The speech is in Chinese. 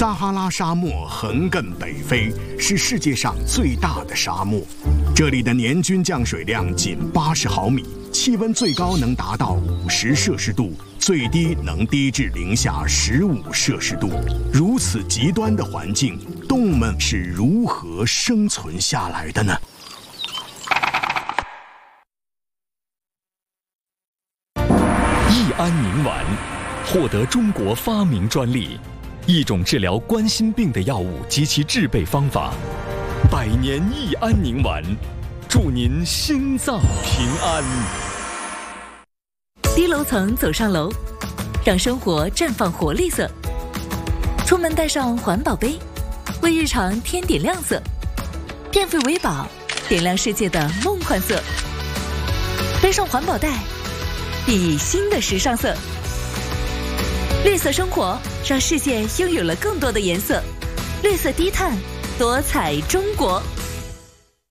撒哈拉沙漠横亘北非，是世界上最大的沙漠。这里的年均降水量仅80毫米，气温最高能达到50摄氏度，最低能低至零下15摄氏度。如此极端的环境，动物们是如何生存下来的呢？ 益安宁丸获得中国发明专利，一种治疗冠心病的药物及其制备方法。百年益安宁丸，祝您心脏平安。 低楼层走上楼，让生活绽放活力色。出门带上环保杯，为日常添点亮色。变废为宝，点亮世界的梦幻色。背上环保袋，熠熠新的时尚色。绿色生活，让世界拥有了更多的颜色。绿色低碳，多彩中国。